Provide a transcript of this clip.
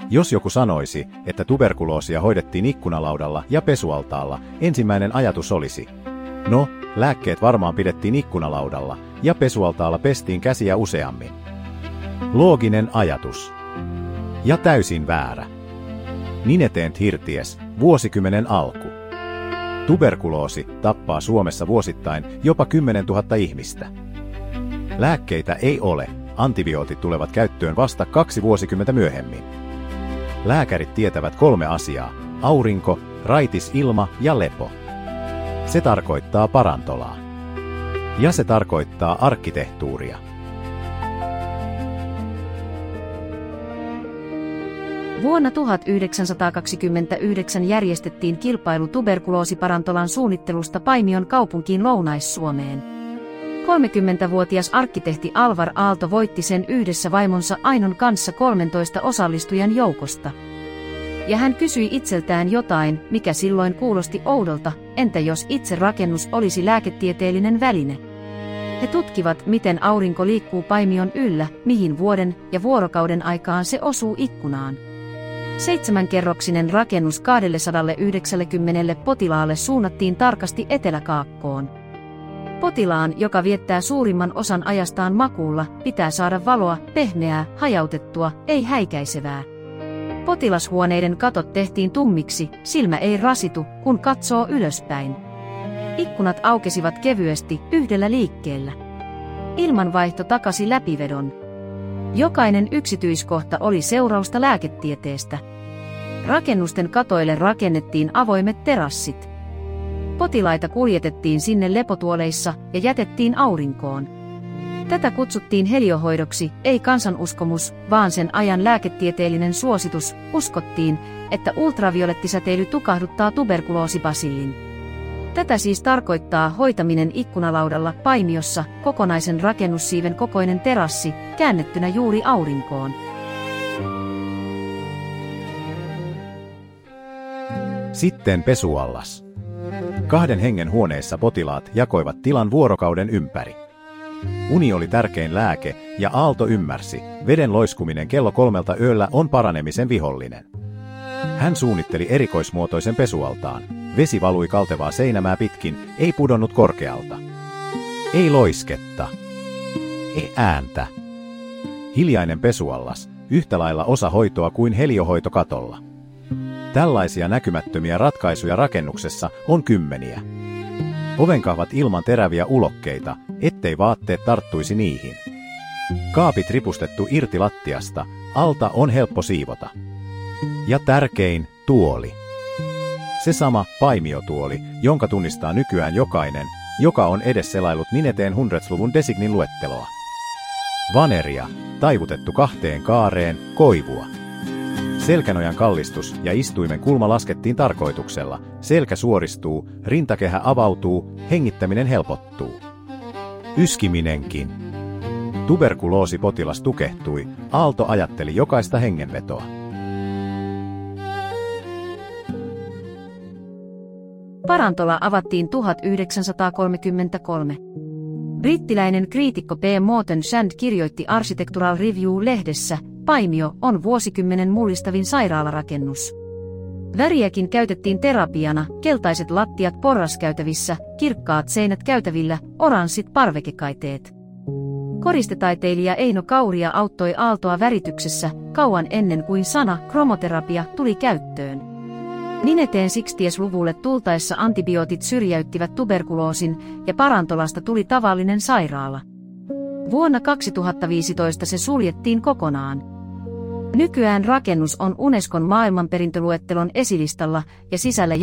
Jos joku sanoisi, että tuberkuloosia hoidettiin ikkunalaudalla ja pesualtaalla, ensimmäinen ajatus olisi: no, lääkkeet varmaan pidettiin ikkunalaudalla ja pesualtaalla pestiin käsiä useammin. Looginen ajatus. Ja täysin väärä. Nineteent Hirties, vuosikymmenen alku. Tuberkuloosi tappaa Suomessa vuosittain jopa 10 000 ihmistä. Lääkkeitä ei ole, antibiootit tulevat käyttöön vasta 2 vuosikymmentä myöhemmin. Lääkärit tietävät 3 asiaa: aurinko, raitis ilma ja lepo. Se tarkoittaa parantolaa. Ja se tarkoittaa arkkitehtuuria. Vuonna 1929 järjestettiin kilpailu tuberkuloosiparantolan suunnittelusta Paimion kaupunkiin Lounais-Suomeen. 30-vuotias arkkitehti Alvar Aalto voitti sen yhdessä vaimonsa Ainon kanssa 13 osallistujan joukosta. Ja hän kysyi itseltään jotain, mikä silloin kuulosti oudolta: entä jos itse rakennus olisi lääketieteellinen väline? He tutkivat, miten aurinko liikkuu Paimion yllä, mihin vuoden ja vuorokauden aikaan se osuu ikkunaan. 7-kerroksinen rakennus 290 potilaalle suunnattiin tarkasti eteläkaakkoon. Potilaan, joka viettää suurimman osan ajastaan makuulla, pitää saada valoa, pehmeää, hajautettua, ei häikäisevää. Potilashuoneiden katot tehtiin tummiksi, silmä ei rasitu, kun katsoo ylöspäin. Ikkunat aukesivat kevyesti, yhdellä liikkeellä. Ilmanvaihto takasi läpivedon. Jokainen yksityiskohta oli seurausta lääketieteestä. Rakennusten katoille rakennettiin avoimet terassit. Potilaita kuljetettiin sinne lepotuoleissa ja jätettiin aurinkoon. Tätä kutsuttiin heliohoidoksi, ei kansanuskomus, vaan sen ajan lääketieteellinen suositus. Uskottiin, että ultraviolettisäteily tukahduttaa tuberkuloosibasillin. Tätä siis tarkoittaa hoitaminen ikkunalaudalla Paimiossa, kokonaisen rakennussiiven kokoinen terassi, käännettynä juuri aurinkoon. Sitten pesuallas. 2 hengen huoneessa potilaat jakoivat tilan vuorokauden ympäri. Uni oli tärkein lääke, ja Aalto ymmärsi: veden loiskuminen kello 3 yöllä on paranemisen vihollinen. Hän suunnitteli erikoismuotoisen pesualtaan. Vesi valui kaltevaa seinämää pitkin, ei pudonnut korkealta. Ei loisketta. Ei ääntä. Hiljainen pesuallas, yhtä lailla osa hoitoa kuin heliohoito katolla. Tällaisia näkymättömiä ratkaisuja rakennuksessa on kymmeniä. Ovenkahvat ilman teräviä ulokkeita, ettei vaatteet tarttuisi niihin. Kaapit ripustettu irti lattiasta, alta on helppo siivota. Ja tärkein, tuoli. Se sama Paimio-tuoli, jonka tunnistaa nykyään jokainen, joka on edes selaillut Nineteen 100-luvun designin luetteloa. Vaneria, taivutettu 2 kaareen, koivua. Selkänojan kallistus ja istuimen kulma laskettiin tarkoituksella. Selkä suoristuu, rintakehä avautuu, hengittäminen helpottuu. Yskiminenkin. Tuberkuloosipotilas tukehtui, Aalto ajatteli jokaista hengenvetoa. Parantola avattiin 1933. Brittiläinen kriitikko P. Morton Shand kirjoitti Architectural Review-lehdessä: Paimio on vuosikymmenen mullistavin sairaalarakennus. Väriäkin käytettiin terapiana: keltaiset lattiat porraskäytävissä, kirkkaat seinät käytävillä, oranssit parvekekaiteet. Koristetaiteilija Eino Kauria auttoi Aaltoa värityksessä kauan ennen kuin sana kromoterapia tuli käyttöön. Nineteen 60-luvulle tultaessa antibiootit syrjäyttivät tuberkuloosin ja Parantolasta tuli tavallinen sairaala. Vuonna 2015 se suljettiin kokonaan. Nykyään rakennus on Unescon maailmanperintöluettelon esilistalla ja sisällä